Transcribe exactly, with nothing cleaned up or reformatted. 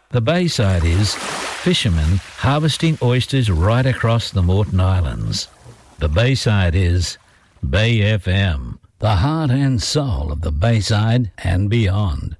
The Bayside is fishermen harvesting oysters right across the Moreton Islands. The Bayside is Bay F M, the heart and soul of the Bayside and beyond.